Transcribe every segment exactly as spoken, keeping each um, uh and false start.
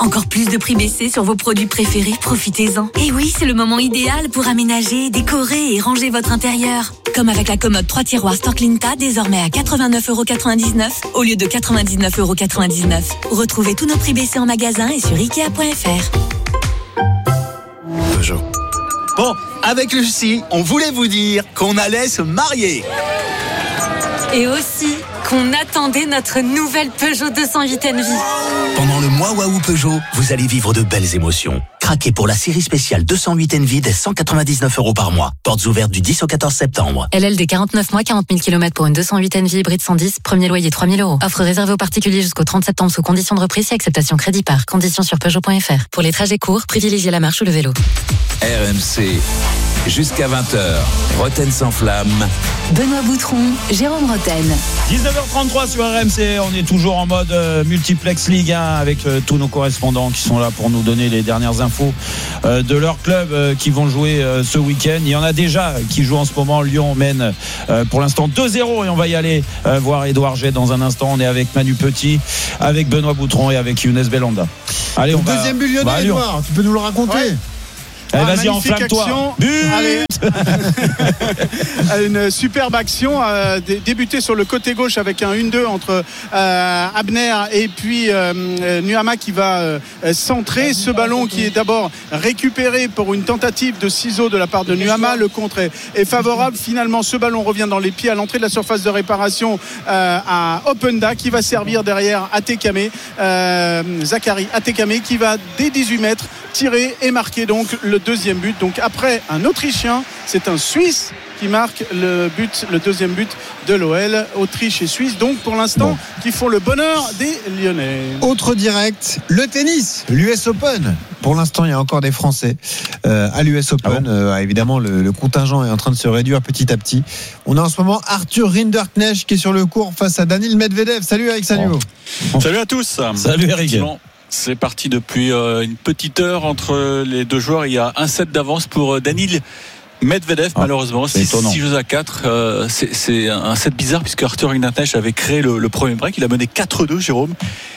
Encore plus de prix baissés sur vos produits préférés, profitez-en. Et oui, c'est le moment idéal pour aménager, décorer et ranger votre intérieur. Comme avec la commode trois tiroirs Storklinta, désormais à quatre-vingt-neuf euros quatre-vingt-dix-neuf au lieu de quatre-vingt-dix-neuf euros quatre-vingt-dix-neuf. Retrouvez tous nos prix baissés en magasin et sur ikea point f r. Peugeot. Bon, avec Lucie, on voulait vous dire qu'on allait se marier. Et aussi qu'on attendait notre nouvelle Peugeot deux cent huit Envy. Pendant le mois Waouh Peugeot, vous allez vivre de belles émotions. Craquez pour la série spéciale deux cent huit Envy dès cent quatre-vingt-dix-neuf euros par mois. Portes ouvertes du dix au quatorze septembre. L L D quarante-neuf mois, quarante mille kilomètres pour une deux cent huit Envy hybride cent dix, premier loyer trois mille euros. Offre réservée aux particuliers jusqu'au trente septembre sous conditions de reprise et acceptation crédit par. Conditions sur Peugeot point f r. Pour les trajets courts, privilégiez la marche ou le vélo. R M C, jusqu'à vingt heures, Roten sans flamme. Benoît Boutron, Jérôme Roten. dix-neuf heures trente-trois sur R M C, on est toujours en mode euh, multiplex Ligue un avec euh, tous nos correspondants qui sont là pour nous donner les dernières infos euh, de leur club euh, qui vont jouer euh, ce week-end. Il y en a déjà qui jouent en ce moment. Lyon mène euh, pour l'instant deux zéro et on va y aller euh, voir Édouard Jet dans un instant. On est avec Manu Petit, avec Benoît Boutron et avec Younes Belanda. Allez, on va, deuxième but lyonnais, bah, Edouard, tu peux nous le raconter? Ouais. Allez, ah, vas-y, enflamme-toi. Allez. Une superbe action euh, débutée sur le côté gauche avec un un deux entre euh, Abner et puis euh, Nuama qui va euh, centrer ce ballon qui est d'abord récupéré pour une tentative de ciseaux de la part de Nuama. Le contre est, est favorable. Finalement, ce ballon revient dans les pieds à l'entrée de la surface de réparation euh, à Openda qui va servir derrière Atekame, euh, Zachary Atekame qui va dès dix-huit mètres tirer et marquer donc le deuxième but. Donc après un Autrichien, c'est un Suisse qui marque le but, le deuxième but de l'O L. Autriche et Suisse donc pour l'instant bon. qui font le bonheur des Lyonnais. Autre direct, le tennis, l'U S Open. Pour l'instant, il y a encore des Français euh, à l'U S Open. Ah bon euh, évidemment, le, le contingent est en train de se réduire petit à petit. On a en ce moment Arthur Rinderknecht qui est sur le court face à Daniil Medvedev. Salut Eric Salio. Bon. Salut à tous. Salut Eric. C'est parti depuis euh, une petite heure entre les deux joueurs. Il y a un set d'avance pour euh, Daniil Medvedev, ah, malheureusement. six jeux à quatre. Euh, c'est, c'est un set bizarre puisque Arthur Rinderknecht avait créé le, le premier break. Il a mené quatre deux, Jérôme.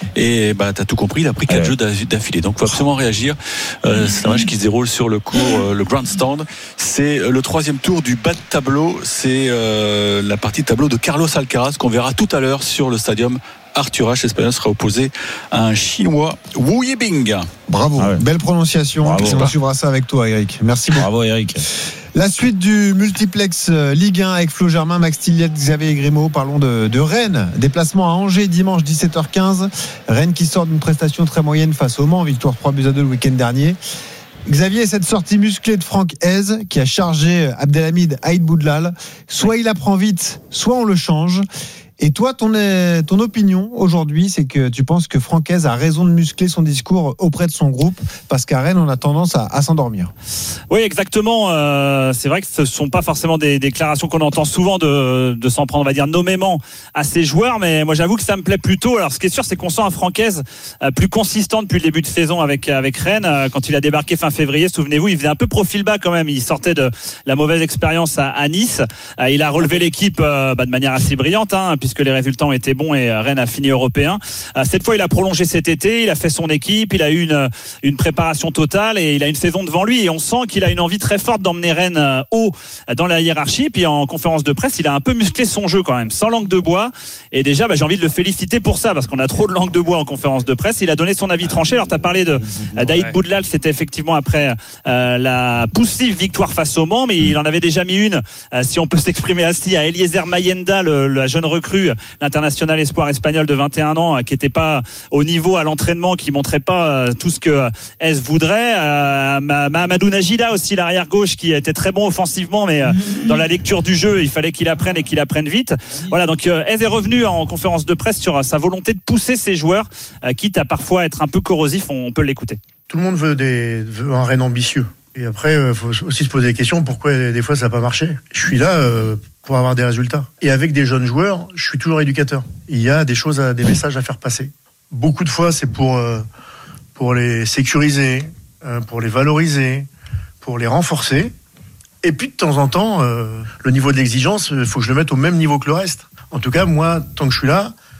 Et bah, t'as tout compris. Il a pris quatre ouais. jeux d'affilée. Donc, il faut absolument réagir. Euh, c'est un match qui se déroule sur le court, euh, le grandstand. C'est le troisième tour du bas de tableau. C'est euh, la partie de tableau de Carlos Alcaraz qu'on verra tout à l'heure sur le stadium Arthur H. L'Espagnol sera opposé à un Chinois, Wu Yibing. Bravo, ah ouais. Belle prononciation. Bravo, on suivra ça avec toi, Eric. Merci beaucoup. Bravo, Eric. La suite du multiplex Ligue un avec Flo Germain, Max Tilliette, Xavier Grimaud. Parlons de, de Rennes. Déplacement à Angers dimanche dix-sept heures quinze. Rennes qui sort d'une prestation très moyenne face au Mans. Victoire trois buts à deux le week-end dernier. Xavier, cette sortie musclée de Franck Hez qui a chargé Abdelhamid Aïd Boudlal, soit il apprend vite, soit on le change. Et toi, ton, ton opinion aujourd'hui, c'est que tu penses que Franck Hez a raison de muscler son discours auprès de son groupe parce qu'à Rennes, on a tendance à, à s'endormir. Oui, exactement. Euh, c'est vrai que ce ne sont pas forcément des déclarations qu'on entend souvent de, de s'en prendre, on va dire, nommément à ces joueurs. Mais moi, j'avoue que ça me plaît plutôt. Alors, ce qui est sûr, c'est qu'on sent un Franck Hez plus consistant depuis le début de saison avec, avec Rennes. Quand il a débarqué fin février, souvenez-vous, il faisait un peu profil bas quand même. Il sortait de la mauvaise expérience à, à Nice. Il a relevé l'équipe bah, de manière assez brillante, hein, puisque les résultats ont été bons et Rennes a fini européen. Cette fois, il a prolongé cet été, il a fait son équipe, il a eu une, une préparation totale et il a une saison devant lui et on sent qu'il a une envie très forte d'emmener Rennes haut dans la hiérarchie. Puis en conférence de presse, il a un peu musclé son jeu quand même, sans langue de bois. Et déjà, bah, j'ai envie de le féliciter pour ça parce qu'on a trop de langue de bois en conférence de presse. Il a donné son avis tranché. Alors, tu as parlé de d'Aïd Boudlal, c'était effectivement après euh, la poussive victoire face au Mans, mais il en avait déjà mis une, euh, si on peut s'exprimer ainsi, à Eliezer Mayenda, le, la jeune recrue, l'international espoir espagnol de vingt et un ans, qui n'était pas au niveau à l'entraînement, qui montrait pas tout ce que Hez voudrait. Euh, Mahamadou Najida aussi, l'arrière gauche, qui était très bon offensivement, mais euh, dans la lecture du jeu, il fallait qu'il apprenne et qu'il apprenne vite. Voilà, donc euh, Hez est revenu en conférence de presse sur sa volonté de pousser ses joueurs, euh, quitte à parfois être un peu corrosif. On, on peut l'écouter. Tout le monde veut, des, veut un Rennes ambitieux. Et après, il euh, faut aussi se poser des questions, pourquoi des fois ça n'a pas marché. Je suis là euh, pour avoir des résultats. Et avec des jeunes joueurs, je suis toujours éducateur. Il y a des choses, à, des messages à faire passer. Beaucoup de fois, c'est pour, euh, pour les sécuriser, euh, pour les valoriser, pour les renforcer. Et puis de temps en temps, euh, le niveau de l'exigence, il faut que je le mette au même niveau que le reste. En tout cas, moi, tant que je suis là,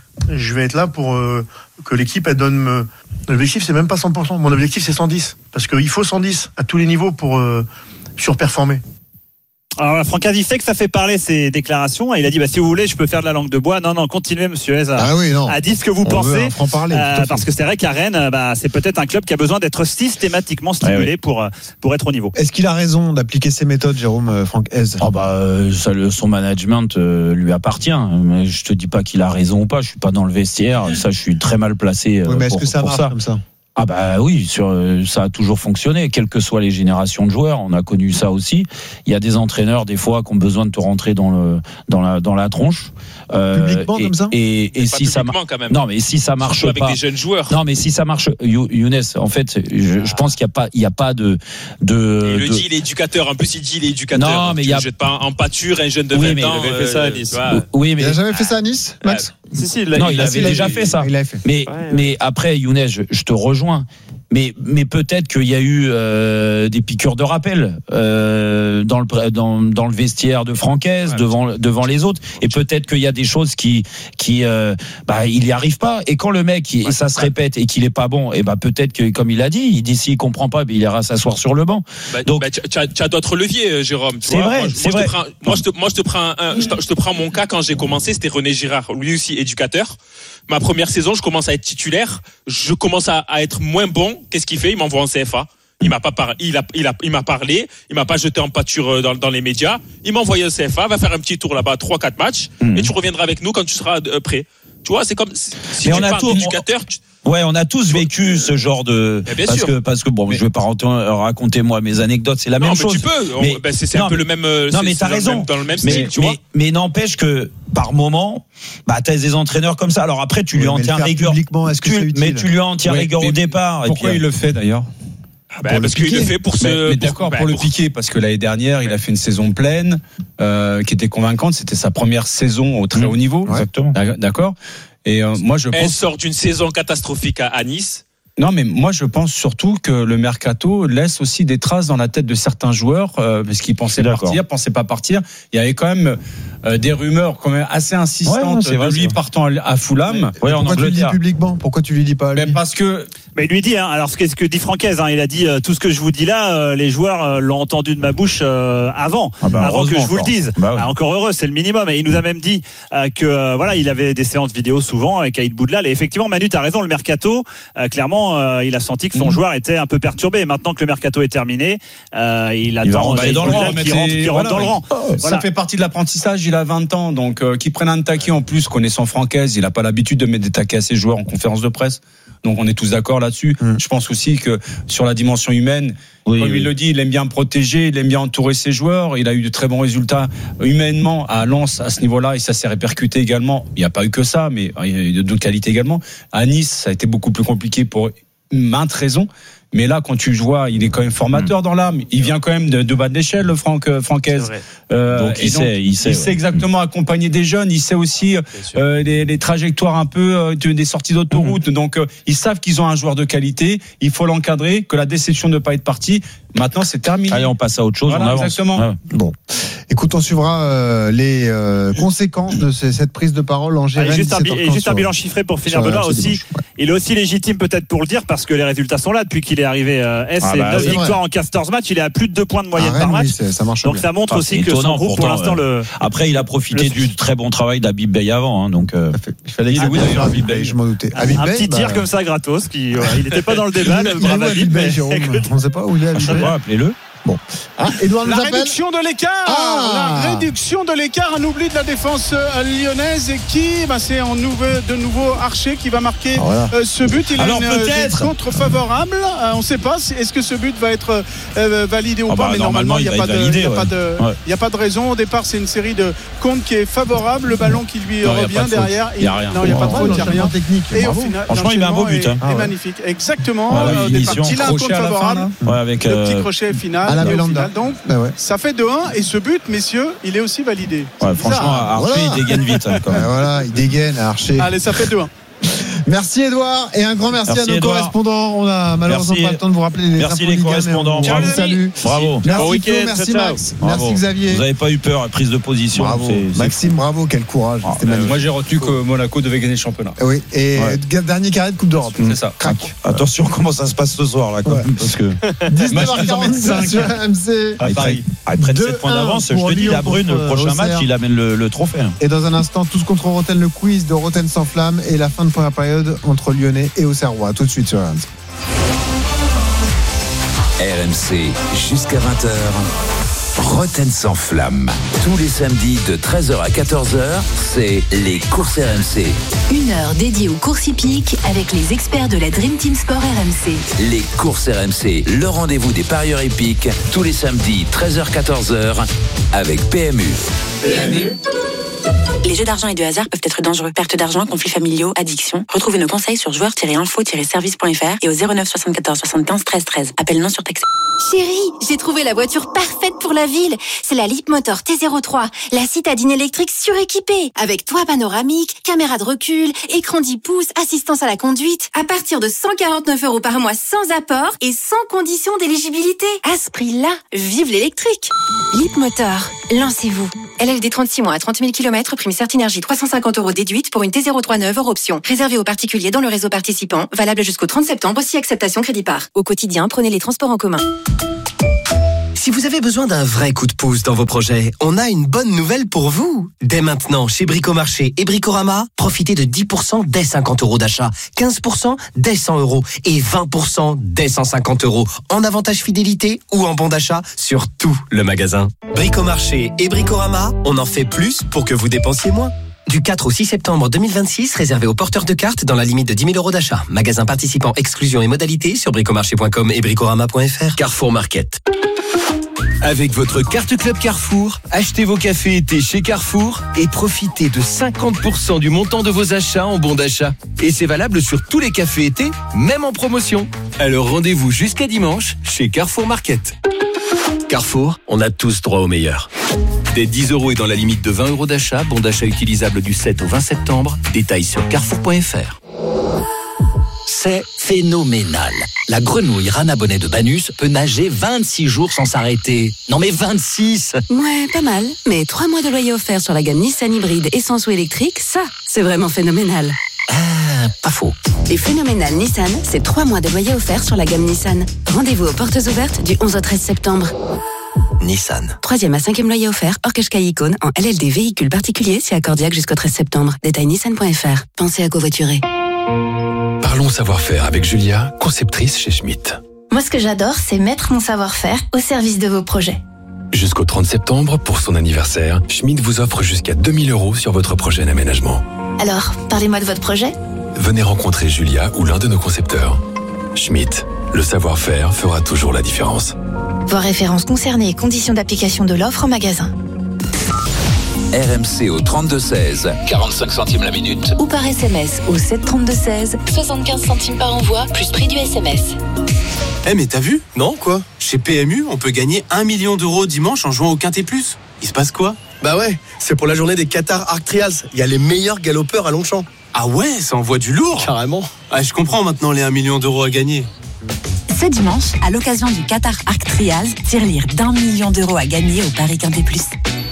je vais être là pour euh, que l'équipe elle donne. Me... L'objectif c'est même pas cent pour cent. Mon objectif c'est cent dix parce qu'il faut cent dix à tous les niveaux pour euh, surperformer. Alors Francasi sait que ça fait parler ses déclarations et il a dit bah, si vous voulez je peux faire de la langue de bois. Non non continuez monsieur Hez à, ah oui, à dire ce que vous on pensez euh, parce que c'est vrai qu'à Rennes bah, c'est peut-être un club qui a besoin d'être systématiquement stimulé ouais, ouais. pour pour être au niveau. Est-ce qu'il a raison d'appliquer ces méthodes, Jérôme Franck Hez? Oh bah ça, son management euh, lui appartient. Mais je te dis pas qu'il a raison ou pas. Je suis pas dans le vestiaire. Ça je suis très mal placé. Euh, oui, mais est-ce pour, que ça marche ça. comme ça? Ah bah oui, sur, ça a toujours fonctionné, quelles que soient les générations de joueurs. On a connu ça aussi. Il y a des entraîneurs des fois qui ont besoin de te rentrer dans le dans la dans la tronche. Euh, publiquement et, comme ça. Et, et, et si ça marche, non mais si ça marche avec pas, des jeunes joueurs. Non mais si ça marche, Younes, en fait, je, je pense qu'il y a pas il y a pas de de. Il le de... dit, il est éducateur. En plus, il dit il est éducateur. Non mais il y a jette pas en pâture un jeune de oui, vingt ans. Il avait fait ça à Nice. Euh, oui mais il a jamais fait ça à Nice, Max. Euh, si si. Il non il, il avait déjà fait ça. Il fait. Mais ouais, mais ouais. Après Younes, je, je te rejoins. Mais, mais peut-être qu'il y a eu euh, des piqûres de rappel euh, dans le dans, dans le vestiaire de Francaise, ouais, devant devant les autres, et peut-être qu'il y a des choses qui qui euh, bah il y arrive pas. Et quand le mec il, ouais, ça se répète et qu'il est pas bon, et bah peut-être que comme il a dit, il dit s'il comprend pas, bah, il ira s'asseoir sur le banc. Bah, Donc bah, tu as, tu as d'autres leviers, Jérôme. Tu c'est vois vrai, moi, c'est moi, vrai. Je prends, moi je te moi je te prends un, je, te, je te prends mon cas quand j'ai commencé, c'était René Girard, lui aussi éducateur. Ma première saison, je commence à être titulaire, je commence à, à être moins bon. Qu'est-ce qu'il fait? Il m'envoie en C F A. Il m'a pas parlé, il a, il a, il m'a parlé, il m'a pas jeté en pâture dans, dans les médias. Il m'a envoyé en C F A, va faire un petit tour là-bas, trois, quatre matchs, mmh. et tu reviendras avec nous quand tu seras prêt. Tu vois, c'est comme si mais tu on a parles tout, d'éducateur. Tu... Ouais, on a tous vécu ce genre de bien parce sûr. que parce que bon, mais... je vais pas raconter moi mes anecdotes, c'est la non, même mais chose. Tu peux. Mais ben, c'est, c'est non, un peu le même. Non, mais t'as raison. Même, dans le même mais, style, tu mais, vois. Mais n'empêche que par moment, bah t'as des entraîneurs comme ça. Alors après, tu lui oui, en tiens rigueur. Est-ce que tu, c'est utile mais tu lui en tiens ouais, rigueur au départ. Pourquoi et puis, il le fait d'ailleurs? Bah, parce qu'il le fait pour se. Mais, mais d'accord, pour, pour le piquer, parce que l'année dernière, ouais. il a fait une saison pleine, euh, qui était convaincante. C'était sa première saison au très mmh. haut niveau. Ouais. Exactement. D'accord. Et euh, moi, je pense. Elle sort d'une saison catastrophique à, à Nice. Non, mais moi, je pense surtout que le mercato laisse aussi des traces dans la tête de certains joueurs, euh, parce qu'ils pensaient partir, pensaient pas partir. Il y avait quand même euh, des rumeurs quand même assez insistantes ouais, non, de lui partant à Fulham. Ouais, pourquoi tu le dis publiquement? Pourquoi tu lui dis pas à lui? Mais parce que. Mais il lui dit, hein, alors ce que, ce que dit Francaise, hein, il a dit euh, tout ce que je vous dis là, euh, les joueurs euh, l'ont entendu de ma bouche euh, avant, ah bah, avant que je vous encore. le dise. Bah oui. ah, encore heureux, c'est le minimum. Et il nous a même dit euh, que euh, voilà, il avait des séances vidéo souvent avec Aïd Boudlal. Et effectivement, Manu, t'as raison, le mercato, euh, clairement, euh, il a senti que son mmh. joueur était un peu perturbé. Maintenant que le mercato est terminé, euh, il attend il va rentrer dans le rang, qui rentre, qui rentre voilà, dans le rang. Oh, voilà. Ça fait partie de l'apprentissage. Il a vingt ans, donc euh, qu'il prenne un taquet en plus, connaissant Francaise, il a pas l'habitude de mettre des taquets à ses joueurs en conférence de presse. Donc on est tous d'accord là-dessus. Mmh. Je pense aussi que sur la dimension humaine, oui, comme oui. il le dit, il aime bien protéger, il aime bien entourer ses joueurs. Il a eu de très bons résultats humainement à Lens à ce niveau-là et ça s'est répercuté également. Il n'y a pas eu que ça, mais il y a eu d'autres qualités également. À Nice, ça a été beaucoup plus compliqué pour maintes raisons. Mais là, quand tu vois, il est quand même formateur mmh. dans l'âme. Il vient quand même de, de bas de l'échelle, Franck, Francaise. Euh, donc, il, donc sait, il sait, il ouais. sait exactement accompagner des jeunes. Il sait aussi euh, les, les trajectoires un peu euh, des sorties d'autoroute. Mmh. Donc, euh, ils savent qu'ils ont un joueur de qualité. Il faut l'encadrer, que la déception de ne pas être parti. Maintenant, c'est terminé. Allez, on passe à autre chose. Voilà, on avance. Exactement. Ouais. Bon. Écoute, on suivra euh, les euh, conséquences de ces, cette prise de parole en G R N. Juste, un, et juste un bilan chiffré pour finir Benoît aussi. Ouais. Il est aussi légitime peut-être pour le dire parce que les résultats sont là depuis qu'il est arrivé. Euh, S, ah bah, neuf victoires en quatorze matchs. Il est à plus de deux points de moyenne ah, par match. Oui, ça marche donc bien. ça montre ah, aussi que son groupe pour l'instant euh, le. Après, il a profité le... du très bon travail d'Habib Bey avant. Hein, donc euh... il fallait qu'il oui d'ailleurs Habib Bey. Je m'en doutais. Un, un petit tir comme ça gratos. Qui, ouais, il n'était pas dans le débat. Le brave Habib Bey. On ne sait pas où il est. Je sais pas. Appelez-le. Bon. Ah, Edouard nous la appelle. réduction de l'écart ah. La réduction de l'écart, un oubli de la défense euh, lyonnaise et qui bah, c'est en nouveau, de nouveau Archer qui va marquer ah, voilà. euh, ce but. Il Alors, a une peut-être. contre favorable, euh, on ne sait pas est-ce que ce but va être euh, validé ou ah, pas, bah, mais normalement il n'y a, a, ouais. ouais. a pas de raison. Au départ c'est une série de comptes qui est favorable, le ballon qui lui non, revient derrière, il n'y a rien, non il n'y a pas de faute, il n'y a rien technique. Et au final franchement il met un beau but, est magnifique, exactement. Au départ il a un compte favorable, le petit crochet final, donc Ben ouais. ça fait deux un et ce but, messieurs, il est aussi validé. Ouais, franchement, Archer, voilà. il dégaine vite. Hein, quand même. Ben voilà, il dégaine, Archer. Allez, ça fait deux un. Merci Edouard et un grand merci, merci à nos Edouard. correspondants. On a malheureusement merci. pas le temps de vous rappeler les Merci les correspondants. Bravo, salut. Bravo. Merci bon Flo, merci Max. Bravo. Merci Xavier. Vous n'avez pas eu peur, prise de position. Bravo. C'est, c'est Maxime, bravo, quel courage. Ah, euh, moi j'ai retenu que Monaco devait gagner le championnat. Oui, et ouais. dernier carré de Coupe d'Europe. C'est ça. Crac. Attention comment ça se passe ce soir là, quand même, parce que dix-neuf heures quarante-cinq sur R M C. À Paris. Après sept points d'avance, je te dis la Brune, le prochain match, il amène le, le trophée. Et dans un instant, tous contre Roten, le quiz de Roten sans flamme et la fin de première période entre Lyonnais et Auxerrois. Tout de suite sur R M C. R M C jusqu'à vingt heures. Roten sans flamme. Tous les samedis de treize heures à quatorze heures, c'est les courses R M C. Une heure dédiée aux courses hippiques avec les experts de la Dream Team Sport R M C. Les courses R M C, le rendez-vous des parieurs hippiques, tous les samedis treize heures à quatorze heures avec P M U. P M U. Les jeux d'argent et de hasard peuvent être dangereux. Perte d'argent, conflits familiaux, addiction. Retrouvez nos conseils sur joueurs tiret info tiret service point f r et au zéro neuf soixante-quatorze soixante-quinze treize treize. Appel non surtaxé. Chérie, j'ai trouvé la voiture parfaite pour la ville. C'est la Leapmotor T zéro trois, la citadine électrique suréquipée. Avec toit panoramique, caméra de recul, écran dix pouces, assistance à la conduite. À partir de cent quarante-neuf euros par mois sans apport et sans condition d'éligibilité. À ce prix-là, vive l'électrique. Leapmotor, lancez-vous. L L D trente-six mois à trente mille kilomètres, prime Certinergie trois cent cinquante euros déduite pour une T zéro trois neuve hors option. Réservé aux particuliers dans le réseau participant, valable jusqu'au trente septembre si acceptation crédit par. Au quotidien, prenez les transports en commun. Si vous avez besoin d'un vrai coup de pouce dans vos projets, on a une bonne nouvelle pour vous. Dès maintenant, chez Bricomarché et Bricorama, profitez de dix pour cent dès cinquante euros d'achat, quinze pour cent dès cent euros et vingt pour cent dès cent cinquante euros en avantage fidélité ou en bon d'achat sur tout le magasin. Bricomarché et Bricorama, on en fait plus pour que vous dépensiez moins. Du quatre au six septembre deux mille vingt-six, réservé aux porteurs de cartes dans la limite de dix mille euros d'achat. Magasin participant, exclusion et modalités sur bricomarché point com et bricorama point f r. Carrefour Market. Avec votre carte Club Carrefour, achetez vos cafés été chez Carrefour et profitez de cinquante pour cent du montant de vos achats en bon d'achat. Et c'est valable sur tous les cafés été, même en promotion. Alors rendez-vous jusqu'à dimanche chez Carrefour Market. Carrefour, on a tous droit au meilleur. Dès dix euros et dans la limite de vingt euros d'achat, bon d'achat utilisable du sept au vingt septembre. Détails sur carrefour point f r. C'est phénoménal. La grenouille rana bonnet de Banus peut nager vingt-six jours sans s'arrêter. Non mais vingt-six! Ouais, pas mal. Mais trois mois de loyer offert sur la gamme Nissan hybride essence ou électrique, ça, c'est vraiment phénoménal. Ah, pas faux. Les phénoménales Nissan, c'est trois mois de loyer offert sur la gamme Nissan. Rendez-vous aux portes ouvertes du onze au treize septembre. Nissan. Troisième à cinquième loyer offert, hors Qashqai Icône, en L L D véhicule particulier, c'est accordiaque jusqu'au treize septembre. Détail nissan point f r. Pensez à covoiturer. Parlons savoir-faire avec Julia, conceptrice chez Schmitt. Moi, ce que j'adore, c'est mettre mon savoir-faire au service de vos projets. Jusqu'au trente septembre, pour son anniversaire, Schmitt vous offre jusqu'à deux mille euros sur votre projet d'aménagement. Alors, parlez-moi de votre projet. Venez rencontrer Julia ou l'un de nos concepteurs. Schmitt, le savoir-faire fera toujours la différence. Voir références concernées et conditions d'application de l'offre en magasin. R M C au trente-deux seize, quarante-cinq centimes la minute. Ou par S M S au sept trente-deux seize, soixante-quinze centimes par envoi, plus prix du S M S. Eh mais t'as vu? Non quoi? Chez P M U, on peut gagner un million d'euros dimanche en jouant au Quintet Plus. Il se passe quoi? Bah ouais, c'est pour la journée des Qatar Arc Trials. Il y a les meilleurs galopeurs à Longchamp. Ah ouais, ça envoie du lourd. Carrément. Ah, je comprends maintenant les un million d'euros à gagner. Ce dimanche, à l'occasion du Qatar Arc Trials, tirelire d'un million d'euros à gagner au Paris Quintet Plus.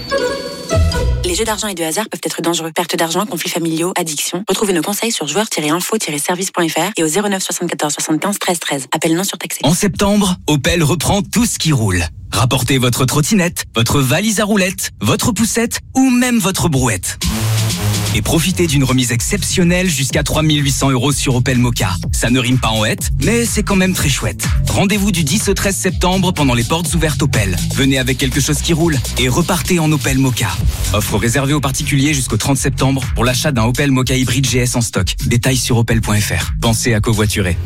Les jeux d'argent et de hasard peuvent être dangereux. Perte d'argent, conflits familiaux, addiction. Retrouvez nos conseils sur joueurs tiret info tiret service point f r et au zéro neuf soixante-quatorze soixante-quinze treize treize. Appel non surtaxé. En septembre, Opel reprend tout ce qui roule. Rapportez votre trottinette, votre valise à roulettes, votre poussette ou même votre brouette. Et profitez d'une remise exceptionnelle jusqu'à trois mille huit cents euros sur Opel Mokka. Ça ne rime pas en hête, mais c'est quand même très chouette. Rendez-vous du dix au treize septembre pendant les portes ouvertes Opel. Venez avec quelque chose qui roule et repartez en Opel Mokka. Offre réservée aux particuliers jusqu'au trente septembre pour l'achat d'un Opel Mokka hybride G S en stock. Détails sur opel point f r. Pensez à covoiturer.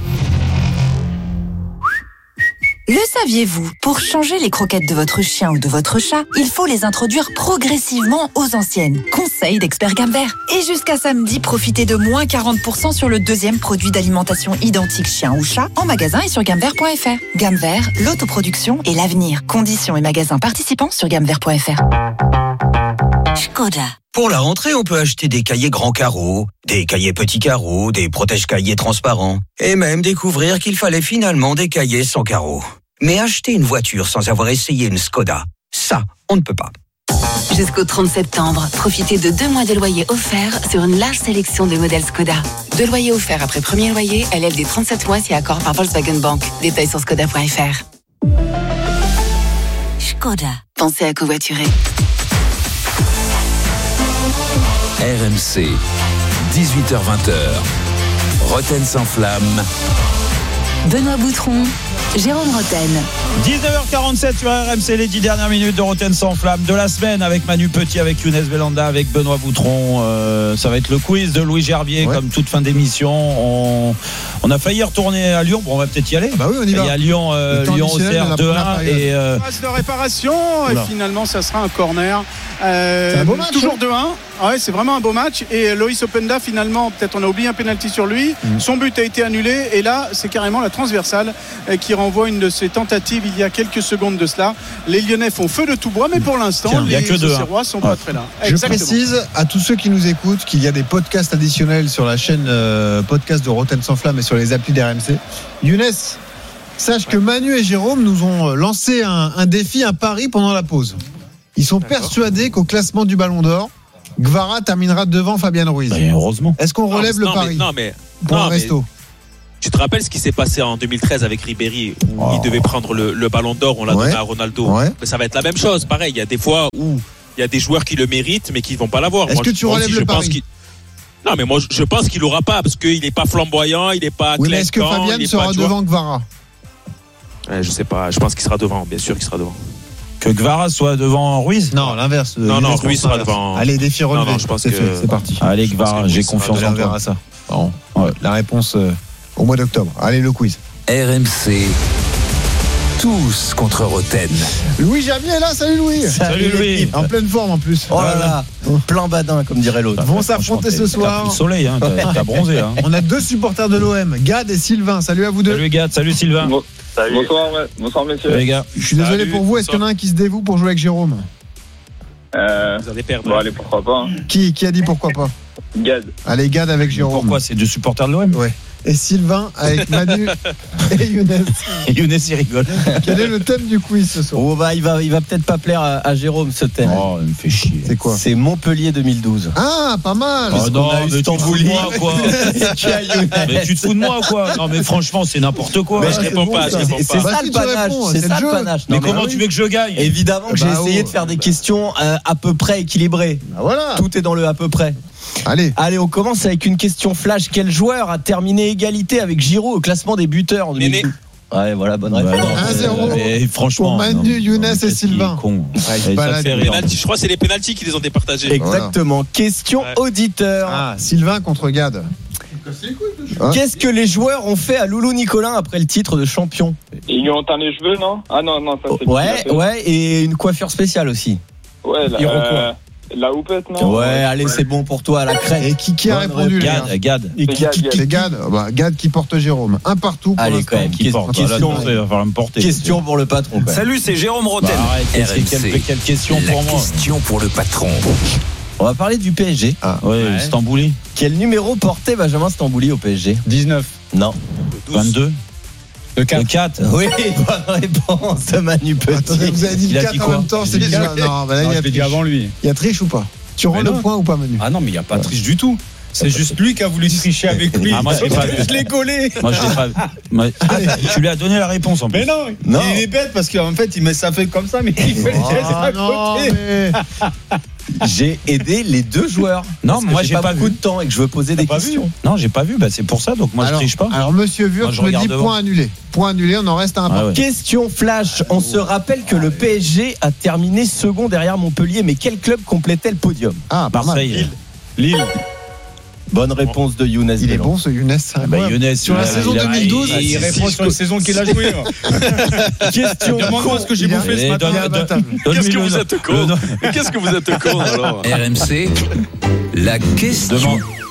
Le saviez-vous? Pour changer les croquettes de votre chien ou de votre chat, il faut les introduire progressivement aux anciennes. Conseil d'expert Gamvert. Et jusqu'à samedi, profitez de moins quarante pour cent sur le deuxième produit d'alimentation identique chien ou chat en magasin et sur gamvert point f r. Gamvert, l'autoproduction et l'avenir. Conditions et magasins participants sur gamvert point f r. Škoda. Pour la rentrée, on peut acheter des cahiers grands carreaux, des cahiers petits carreaux, des protège-cahiers transparents, et même découvrir qu'il fallait finalement des cahiers sans carreaux. Mais acheter une voiture sans avoir essayé une Škoda, ça, on ne peut pas. Jusqu'au trente septembre, profitez de deux mois de loyer offerts sur une large sélection de modèles Škoda. Deux loyers offerts après premier loyer, L L D trente-sept mois si accord par Volkswagen Bank. Détails sur skoda point f r. Škoda. Pensez à covoiturer. R M C, dix-huit heures vingt. Roten sans flamme. Benoît Boutron, Jérôme Roten. dix-neuf heures quarante-sept sur R M C, les dix dernières minutes de Roten sans flamme de la semaine avec Manu Petit, avec Younes Belanda, avec Benoît Boutron. Euh, ça va être le quiz de Louis Gerbier, ouais. Comme toute fin d'émission. On, on a failli retourner à Lyon. Bon, on va peut-être y aller. Bah oui, on y va. Il y a Lyon, euh, Lyon O C R deux un et euh... phase de réparation. Et finalement, ça sera un corner. Euh, c'est un beau match. Toujours deux un. Ouais, c'est vraiment un beau match. Et Loïs Openda, finalement, peut-être on a oublié un penalty sur lui. Mmh. Son but a été annulé. Et là, c'est carrément la transversale qui renvoie une de ses tentatives il y a quelques secondes de cela. Les Lyonnais font feu de tout bois, mais pour l'instant, Tiens, les Auxerrois sont ouais. pas très là. Je Exactement. précise à tous ceux qui nous écoutent qu'il y a des podcasts additionnels sur la chaîne euh, podcast de Roten sans flamme et sur les applis d'R M C. Younes, sache que Manu et Jérôme nous ont lancé un, un défi, un pari pendant la pause. Ils sont D'accord. persuadés qu'au classement du Ballon d'Or, Gvara terminera devant Fabian Ruiz. Bah, heureusement. Est-ce qu'on relève non, le pari mais, Non, mais. Pour non, un resto. Mais... Tu te rappelles ce qui s'est passé en deux mille treize avec Ribéry où oh. il devait prendre le, le Ballon d'Or, on l'a ouais. donné à Ronaldo. Ouais. Mais ça va être la même chose, pareil. Il y a des fois où il y a des joueurs qui le méritent mais qui ne vont pas l'avoir. Est-ce moi, que tu relèves aussi, le pari? Non, mais moi je pense qu'il l'aura pas parce qu'il n'est pas flamboyant, il n'est pas. Oui, mais est-ce que Fabian sera devant Gvara? Ouais, je sais pas. Je pense qu'il sera devant. Bien sûr qu'il sera devant. Que Gvara soit devant Ruiz? Non, l'inverse. Non, non, Ruiz sera devant. Allez, défi relevé. Non, non, je pense c'est que... fait, c'est parti. Allez, Gvara, j'ai confiance en toi. Ça. Bon, ouais. La réponse euh, au mois d'octobre. Allez, le quiz. R M C. Tous contre Roten. Louis Gerbier est là, salut Louis. Salut, salut Louis. En pleine forme en plus. Oh là là, plein badin comme dirait l'autre. Vont s'affronter ce soir. T'as le soleil, hein, t'as, t'as bronzé. Hein. On a deux supporters de l'O M, Gad et Sylvain. Salut à vous deux. Salut Gad, salut Sylvain. Bon, salut. Bonsoir, ouais. Bonsoir messieurs. Salut les gars. Je suis désolé salut, pour vous, est-ce qu'il y en a un qui se dévoue pour jouer avec Jérôme? Euh, vous allez perdre. Bon, allez, pourquoi pas. Hein. Qui, qui a dit pourquoi pas? Gad. Allez, Gad avec Jérôme. Pourquoi? C'est deux supporters de l'O M? Ouais. Et Sylvain avec Manu et Younes. Et Younes, il rigole. Quel est le thème du quiz ce soir? Oh bah, il va, il va peut-être pas plaire à, à Jérôme ce thème. Oh, il me fait chier. C'est quoi? C'est Montpellier deux mille douze. Ah, pas mal. Oh non, mais tu te fous de moi, quoi. Mais tu te fous de moi, quoi. Non, mais franchement, c'est n'importe quoi. Mais je réponds pas, je réponds pas. C'est ça le panache. C'est ça le panache. Mais comment tu veux que je gagne? Évidemment que j'ai essayé de faire des questions à peu près équilibrées. Voilà. Tout est dans le à peu près. Allez. Allez, on commence avec une question flash. Quel joueur a terminé égalité avec Giroud au classement des buteurs en deux mille douze? Ouais, voilà, bonne réponse. un zéro franchement, pour Manu, Younes et Sylvain. Con. Ouais, ça fait penalty, je crois que c'est les pénaltys qui les ont départagés. Exactement. Voilà. Question ouais. auditeur. Ah, Sylvain contre Gad. Qu'est-ce que les joueurs ont fait à Loulou Nicolin après le titre de champion? Ils lui ont teint les cheveux, non? Ah non, non, ça c'est. Ouais, ouais, et une coiffure spéciale aussi. Ouais, là. Euh... La houppette, non? Ouais, allez, c'est bon pour toi, la crête. Et qui, qui a répondu? Gad, Gad. Et qui, qui, qui, Gad. Bah, Gad qui porte Jérôme. Un partout pour allez, quand même, qui porte. Question, là, va falloir me porter. Question pour le patron. Quoi. Salut, c'est Jérôme Roten. Bah, arrête, R M C. Quelle, quelle question la pour moi? Question pour le patron. On va parler du P S G. Ah, ouais, ouais. Stambouli. Quel numéro portait Benjamin Stambouli au P S G? dix-neuf. Non. vingt-deux. Le quatre. Le quatre. Oui, bonne réponse, Manu Petit. Attendez, vous avez dit le quatre en même temps, c'est bizarre. Non, bah là, non, il y a je l'ai dit avant lui. Il y a triche ou pas? Tu rends le point ou pas, Manu? Ah non, mais il n'y a pas de triche du tout. C'est juste lui qui a voulu tricher avec lui. Ah, moi, je l'ai pas vu. Je l'ai collé. Moi, je l'ai pas vu. Moi, tu lui as donné la réponse en plus. Mais non, non. Il est bête parce qu'en fait, il met ça fait comme ça, mais il fait oh, le geste à non, côté. Mais... J'ai aidé les deux joueurs. Non, moi, j'ai, j'ai pas, pas beaucoup vu. de temps et que je veux poser des questions. Vu. Non, j'ai pas vu. Bah, c'est pour ça. Donc, moi, alors, je triche pas. Alors, monsieur Wurtz me dit devant. point annulé. Point annulé, on en reste à un ah, point. ouais. Question flash. On se rappelle que le P S G a terminé second derrière Montpellier, mais quel club complétait le podium? Ah, Marseille. Lille. Lille. Bonne réponse de Younes. Il est bon ce Younes. Bah, Younes sur la saison deux mille douze, il répond sur la saison qu'il a joué. Question. Demande-moi ce que j'ai bouffé ce matin. Qu'est-ce que vous êtes con? Qu'est-ce que vous êtes con alors? R M C, la question.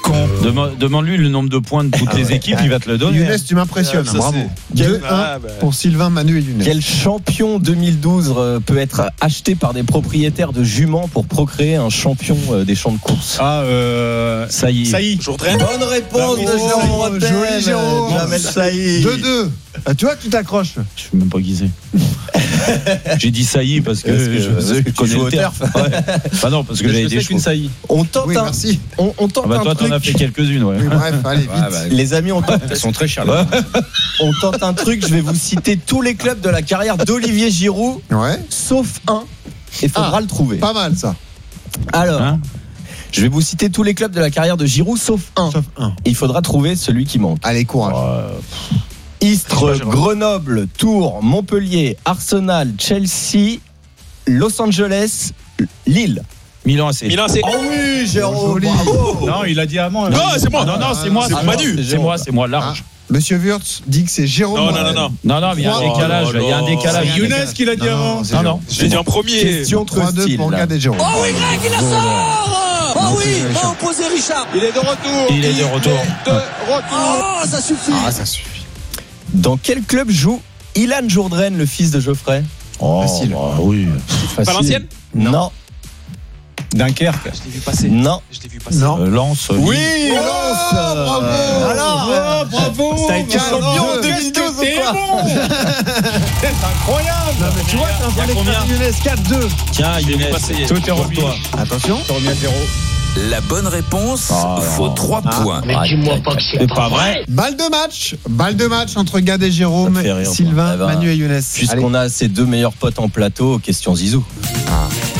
con. Dema- Demande-lui le nombre de points de toutes Ah les ouais. équipes, il va te le donner. Younes, tu m'impressionnes, Ah, ça, bravo. c'est- deux un Ah, bah. pour Sylvain, Manu et Younes. Quel champion deux mille douze euh, peut être acheté par des propriétaires de juments pour procréer un champion euh, des champs de course? Ah, euh. Ça y est. Ça y est. Jourdain. Bonne réponse de Jérôme Rotten. Joli Jérôme. Jamel Saïd. deux deux. Ah, tu vois que tu t'accroches. Je sais même pas qui c'est. J'ai dit ça y est parce que, Parce que- je, parce que je tu connais joues le au terf. Ouais. Bah non, parce que Je j'avais sais des qu'une chevaux. saillie. On tente Oui, un, merci. on, on tente Ah bah un toi, truc. t'en as fait quelques-unes, ouais. Oui, bref, allez, vite. Ah, bah, Les amis, on tente, elles sont très chères. Ouais. on tente un truc. Je vais vous citer tous les clubs de la carrière d'Olivier Giroud, Ouais. sauf un. Il faudra Ah, le trouver. Pas mal, ça. Alors, Hein je vais vous citer tous les clubs de la carrière de Giroud, sauf un. Sauf un. Il faudra trouver celui qui manque. Allez, courage. Istres, Grenoble, Tours, Montpellier, Arsenal, Chelsea, Los Angeles, Lille. Milan A C. Milan, c'est. Oh oui, Jérôme, Joli. bravo. Non, il a dit avant. Non, c'est moi. Non, non, c'est moi, c'est c'est moi. Manu. C'est moi, c'est moi, large. Monsieur Wurtz dit que c'est Jérôme. Non, non, Morel. non, non. Non, non, mais il y a un Trois- décalage. Oh là Il y a un là. décalage. C'est Younes qui l'a dit Non, avant. c'est Non, Jérôme. non. Je l'ai dit en premier. Question trop trois deux style. pour là. Gad et Jérôme. Oh oui, Greg, il la sort. Oh oui, va opposer Richard. Il est de retour. Il est de retour. De retour. Oh, ça suffit. Ah, ça suffit. Dans quel club joue Ilan Jourdain, le fils de Geoffrey? Oh, Facile. bah oui. Facile. Valenciennes. Non, Dunkerque. Je l'ai vu passer. non. Je l'ai vu passer. Non. Euh, Lens. Oui, Lille. Lens. bravo. Alors, Oh, bravo. t'as été Quatre champion en deux. deux mille douze T'es ou quoi? bon. C'est incroyable. Non, mais tu vois, t'es en train Il y a combien d'expliquer Younes quatre deux. Tiens, Younes. Tout est remis. toi. Attention. T'as remis à zéro. La bonne réponse Ah, vaut non. trois Ah. points. Mais dis-moi pas que C'est pas vrai. Balle de match. Balle de match entre Gad et Jérôme, Ça me fait rire, Sylvain, moi. Eh ben, Manu et Younes. Allez. Puisqu'on a ces deux meilleurs potes en plateau, question Zizou.